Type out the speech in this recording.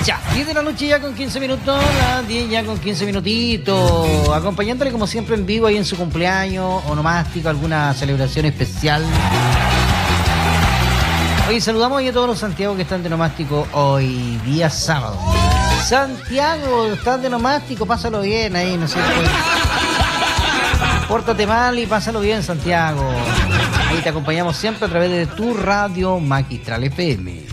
Ya, 10 de la noche ya con 15 minutos, las 10 ya con 15 minutitos, acompañándole como siempre en vivo ahí en su cumpleaños, onomástico, alguna celebración especial. Hoy saludamos hoy a todos los Santiago que están de onomástico hoy día sábado. Santiago, estás de onomástico, pásalo bien ahí, no sé. Pórtate mal y pásalo bien, Santiago. Ahí te acompañamos siempre a través de tu radio Magistral FM.